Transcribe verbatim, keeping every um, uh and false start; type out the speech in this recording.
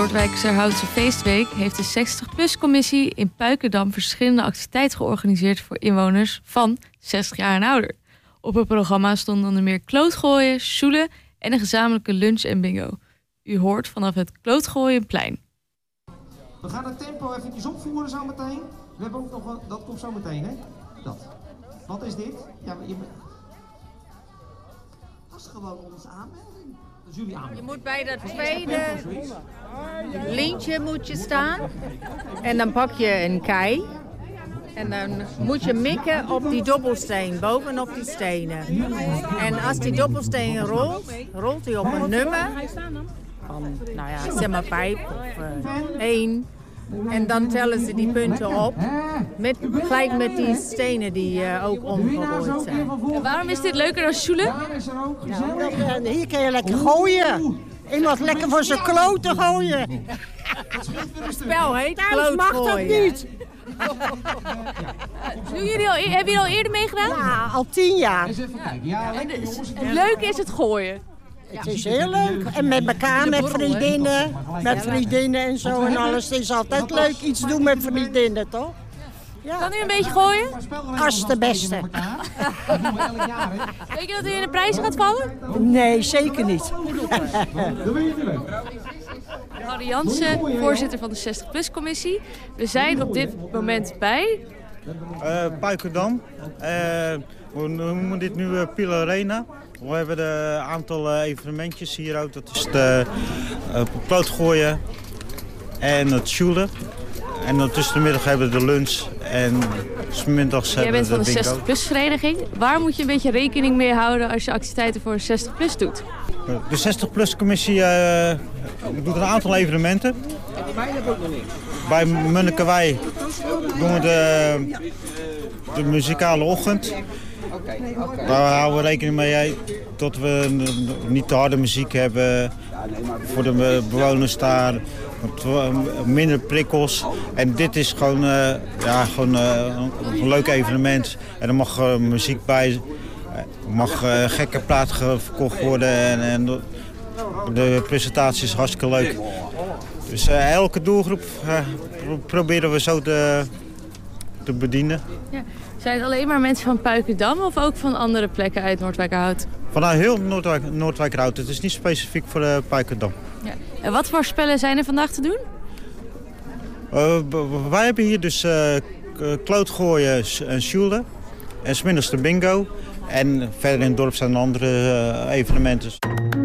Noordwijkse Houtse Feestweek heeft de zestig-plus-commissie in Puikendam verschillende activiteiten georganiseerd voor inwoners van zestig jaar en ouder. Op het programma stonden onder meer klootgooien, sjoelen en een gezamenlijke lunch en bingo. U hoort vanaf het Klootgooienplein. We gaan het tempo eventjes opvoeren zo meteen. We hebben ook nog een, dat komt zo meteen, hè? Dat. Wat is dit? Ja, je... Dat is gewoon onze aanmelding. Dat is jullie aanmelding. Je moet bij dat tweede lintje moet je staan. En dan pak je een kei. En dan moet je mikken op die dobbelsteen, bovenop die stenen. En als die dobbelsteen rolt, rolt hij op een nummer. Van, nou ja, zeg maar vijf of uh, één. En dan tellen ze die punten op, met, gelijk met die stenen die uh, ook omgegooid zijn. En waarom is dit leuker dan sjoelen? Nou, hier kun je lekker gooien. Iemand lekker voor zijn kloten gooien. Het spel heet Thuis mag dat niet. Doen jullie al, hebben jullie al eerder meegedaan? Ja, al tien jaar. Ja. En het, het leuke is het gooien. Het is heel leuk. En met elkaar, met vriendinnen, met vriendinnen en zo en alles. Het is altijd leuk iets doen met vriendinnen, toch? Ja. Kan u een beetje gooien? Als de beste. Weet je dat u in de prijzen gaat vallen? Nee, zeker niet. Harry Jansen, voorzitter van de zestig-plus-commissie. We zijn op dit moment bij... Uh, Puikendam. Uh, we noemen dit nu uh, Pil Arena. We hebben een aantal uh, evenementjes hier ook. Dat is de uh, klootgooien en het sjoelen. En dan tussen de middag hebben we de lunch en 's middags hebben we de bingo. Jij bent van de zestig-plus-vereniging. Waar moet je een beetje rekening mee houden als je activiteiten voor zestig-plus doet? De zestig-plus-commissie uh, doet een aantal evenementen. Bij Munnikewei doen we de, de muzikale ochtend. Daar houden we rekening mee dat we niet te harde muziek hebben voor de bewoners daar. Minder prikkels. En dit is gewoon, uh, ja, gewoon uh, een leuk evenement. En er mag uh, muziek bij. Er mag uh, gekke plaat verkocht worden. En, en de, de presentatie is hartstikke leuk. Dus uh, elke doelgroep uh, proberen we zo te, te bedienen. Ja. Zijn het alleen maar mensen van Puikendam of ook van andere plekken uit Noordwijkerhout? Vanuit heel Noordwijk, Noordwijkerhout. Het is niet specifiek voor uh, Puikendam. Ja. En wat voor spellen zijn er vandaag te doen? Uh, wij hebben hier dus uh, klootgooien en sjoelen. En 's middags de bingo. En verder in het dorp zijn andere uh, evenementen.